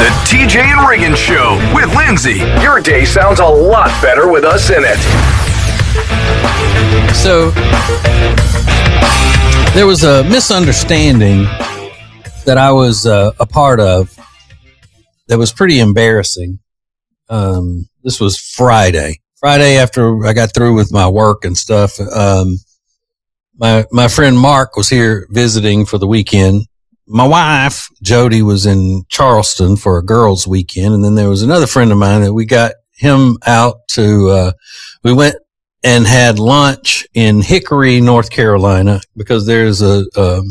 The TJ and Reagan Show with Lindsay. Your day sounds a lot better with us in it. So, there was a misunderstanding that I was a part of that was pretty embarrassing. This was Friday after I got through with my work and stuff. My friend Mark was here visiting for the weekend. My wife, Jody, was in Charleston for a girls' weekend. And then there was another friend of mine that we got him out to, we went and had lunch in Hickory, North Carolina, because there's a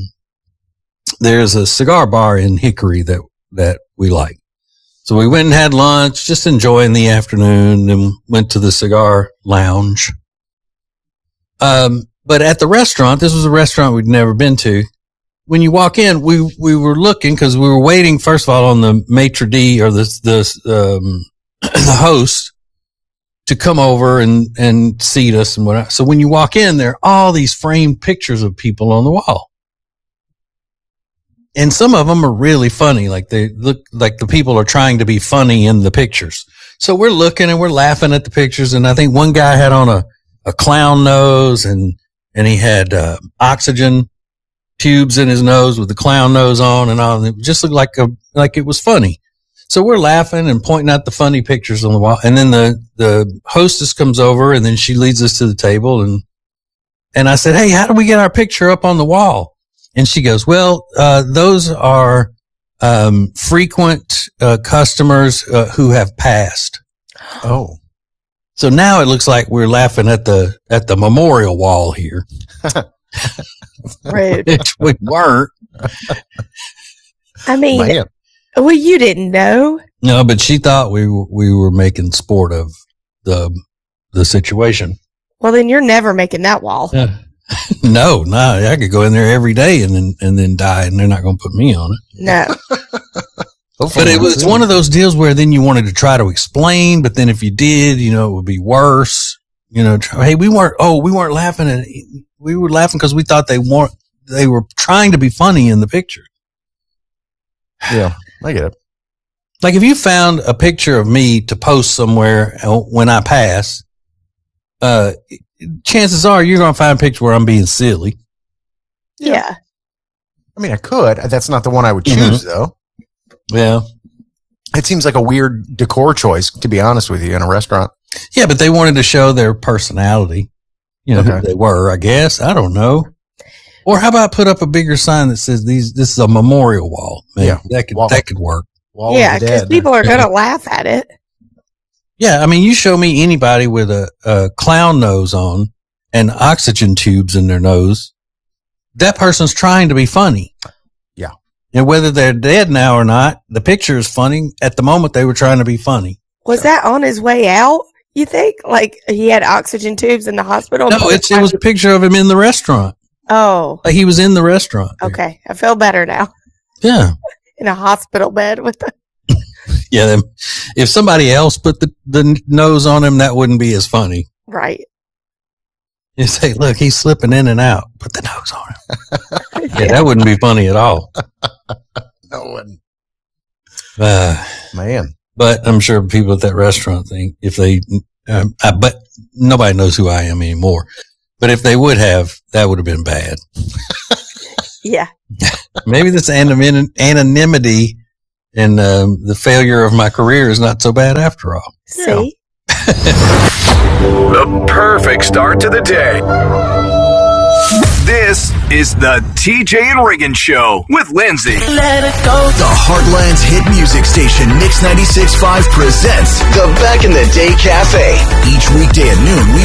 cigar bar in Hickory that we like. So we went and had lunch, just enjoying the afternoon, and went to the cigar lounge. But at the restaurant, this was a restaurant we'd never been to. When you walk in, we were looking because we were waiting, first of all, on the maitre d' or the host to come over and seat us and whatnot. So when you walk in, there are all these framed pictures of people on the wall. And some of them are really funny. Like they look like the people are trying to be funny in the pictures. So we're looking and we're laughing at the pictures. And I think one guy had on a clown nose and he had, oxygen tubes in his nose with the clown nose on and all. It just looked like it was funny. So we're laughing and pointing out the funny pictures on the wall. And then the hostess comes over and then she leads us to the table. And I said, "Hey, how do we get our picture up on the wall?" And she goes, "Well, those are, frequent, customers, who have passed." Oh. So now it looks like we're laughing at the memorial wall here. Right. Which we weren't. I mean, Man. well, you didn't know. No, but she thought we were making sport of the situation. Well, then you're never making that wall. No, I could go in there every day and then die, and they're not going to put me on it. No. But it was one of those deals where then you wanted to try to explain, but then if you did, it would be worse. Hey, we weren't laughing at it. We were laughing because we thought they were trying to be funny in the picture. Yeah, I get it. Like if you found a picture of me to post somewhere when I pass, chances are you're going to find a picture where I'm being silly. Yeah. I mean, I could. That's not the one I would choose, though. Yeah. It seems like a weird decor choice, to be honest with you, in a restaurant. Yeah, but they wanted to show their personality. Who they were, I guess. I don't know. Or how about put up a bigger sign that says this is a memorial wall? Maybe. Yeah. That could work. Wall Yeah, of the because Dead. people are going to laugh at it. Yeah, I mean, you show me anybody with a clown nose on and oxygen tubes in their nose, that person's trying to be funny. Yeah. And whether they're dead now or not, the picture is funny. At the moment, they were trying to be funny. Was that on his way out, you think? Like he had oxygen tubes in the hospital? No, it was a picture of him in the restaurant. Oh. Like he was in the restaurant. Okay. I feel better now. Yeah. In a hospital bed with the... Yeah. If somebody else put the nose on him, that wouldn't be as funny. Right. You say, "Look, he's slipping in and out. Put the nose on him." Yeah, that wouldn't be funny at all. No one. Man. But I'm sure people at that restaurant think if they, but nobody knows who I am anymore. But if they would have, that would have been bad. Yeah. Maybe this anonymity and the failure of my career is not so bad after all. See? The perfect start to the day. This is the TJ and Reagan Show with Lindsay. Let it go. The Heartland's hit music station, Mix 96.5 presents the Back in the Day Cafe. Each weekday at noon, we